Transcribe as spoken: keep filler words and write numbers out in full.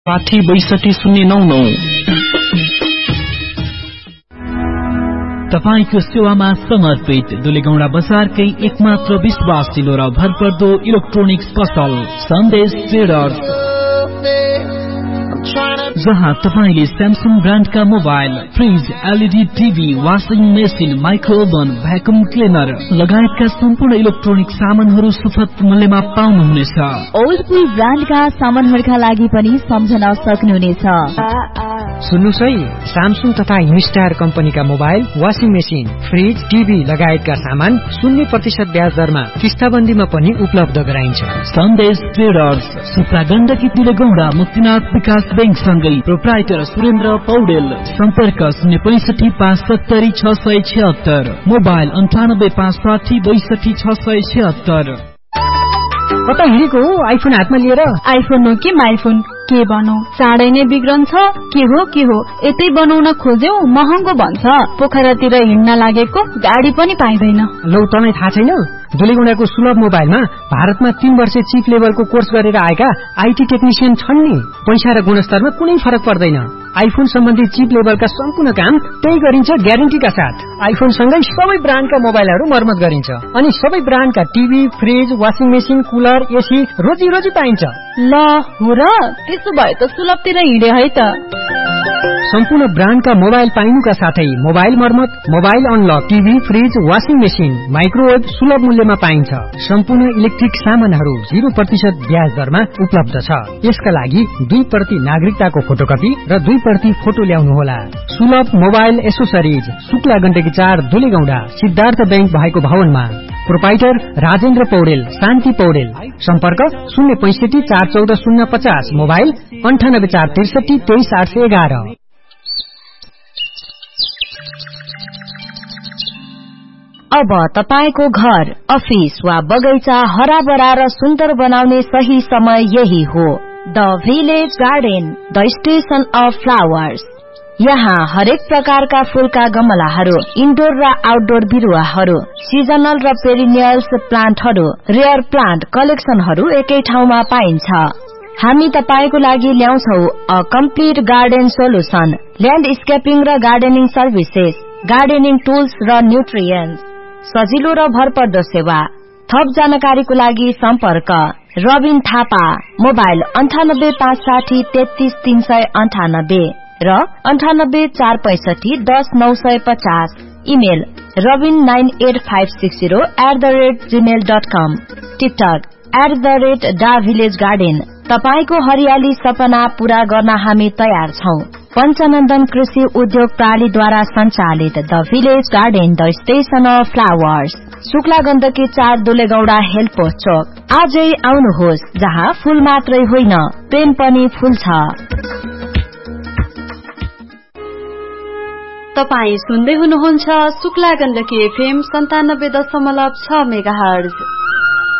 साठी बैसठी शून्य नौ नौ। तपाईको सेवामा समर्पित दुलेगौडा बजारकै एकमात्र विश्वासिलो र भरपर्दो इलेक्ट्रोनिक्स पसल सन्देश ट्रेडर्स, जहाँ तपाईले Samsung ब्रान्डका mobile, fridge, LED TV, washing machine, माइक्रोओभन, vacuum cleaner लगायतका सम्पूर्ण इलेक्ट्रोनिक सामानहरू सुपथ मूल्यमा पाउनुहुनेछ। ओल्डपुल ब्रान्डका सामानहरूका लागि पनि सम्झन सक्नुहुनेछ। सुन्नुस् है, स्यामसङ तथा हिमस्टार कम्पनीका mobile, washing machine, fridge, TV लगायतका सामान शून्य प्रतिशत ब्याज दरमा किस्ताबन्दीमा पनि उपलब्ध गराइन्छ। सन्देश ट्रेडर्स, सुप्रा गण्डकी दुलेगौडा मुक्तिनाथ विकास बैंक सँगै प्रोप्राइटर सुरेन्द्र पौडेल। सम्पर्क शून्य पैंसठी पाँच सत्तरी छ सय छिहत्तर, मोबाइल अन्ठानब्बे पाँच साठी बैसठी छ सय छिहत्तर। कता हिँडेको हो आइफोन हातमा लिएर? आइफोन हो कि माइफोन, के बनौ? चाँडै नै बिग्रन्छ। के हो के हो यतै बनाउन खोज्यौ महँगो भन्छ। पोखरातिर हिँड्न लागेको गाडी पनि पाइँदैन। लौ तँलाई थाहा छैन, दुलेगौडाको सुलभ मोबाइलमा भारतमा तीन वर्ष चिप लेभलको कोर्स गरेर आएका आईटी टेक्निशियन छन् नि। पैसा र गुणस्तरमा कुनै फरक पर्दैन। आइफोन सम्बन्धी चिप लेभलका सम्पूर्ण काम त्यही गरिन्छ ग्यारेन्टीका साथ। आइफोन सँगै सबै ब्रान्डका मोबाइलहरू मर्मत गरिन्छ अनि सबै ब्रान्डका TV, fridge, washing machine, cooler, AC रोजी रोजी पाइन्छ। ल हो र, त्यसो भए त सुलभतिर हिँडे है त। सम्पूर्ण ब्रान्डका मोबाइल पाइनुका साथै मोबाइल मर्मत, mobile unlock, TV, fridge, washing machine, microwave सुलभ मूल्यमा पाइन्छ। सम्पूर्ण इलेक्ट्रिक सामानहरू जीरो प्रतिशत ब्याज दरमा उपलब्ध छ। यसका लागि दुई प्रति नागरिकताको फोटोकपी र दुई प्रति फोटो ल्याउनुहोला। सुलभ मोबाइल एसोसरिज, शुक्ला गण्डकी चार, दुलेगौडा, सिद्धार्थ बैंक भएको भवनमा। प्रोपाइटर राजेन्द्र पौडेल, शान्ति पौडेल। सम्पर्क शून्य पैंसठी चार चौध शून्य पचास, मोबाइल अन्ठानब्बे चार त्रिसठी तेइस आठ सय एघार। अब तपाईको घर, अफिस वा बगैँचा हराभरा र सुन्दर बनाउने सही समय यही हो। The village garden, the station of flowers. यहाँ हरेक प्रकारका फूलका गमलाहरू, इन्डोर र आउटडोर बिरुवाहरू, सिजनल र पेरिनियल्स प्लान्टहरू, रेयर प्लान्ट कलेक्सनहरू एकै ठाउँमा पाइन्छ। हामी तपाईको लागि ल्याउँछौ अ कम्प्लिट गार्डन सोलुसन, ल्यान्डस्केपिङ र गार्डनिङ सर्भिसेस, गार्डनिङ टुल्स र न्युट्रियन्ट्स, सजिलो र भरपर्दो सेवा। थप जानकारीको लागि सम्पर्क रबिन थापा, मोबाइल अन्ठानब्बे पाँच साठी तेत्तीस तीन सय अन्ठानब्बे र अन्ठानब्बे चार पैंसठी दस नौ सय पचास। Email Rabin nine at five six zero at the rate Gmail dot com. TikTok at the rate डा भिलेज गार्डन। तपाईको हरियाली सपना पूरा गर्न हामी तयार छौं। पञ्चनन्दन कृषि उद्योग प्रणालीद्वारा संचालित the village garden, the station of flowers, Shukla Gandaki चार, दुलेगौडा हेल्पोस्ट चोक। आजै आउनुहोस्, जहाँ फूल मात्रै होइन प्रेम पनि फूल छ। तपाई सुन्दै हुनुहुन्छ शुक्ला गण्डकी एफएम सन्तानब्बे दशमलव छ मेगाहर्ज।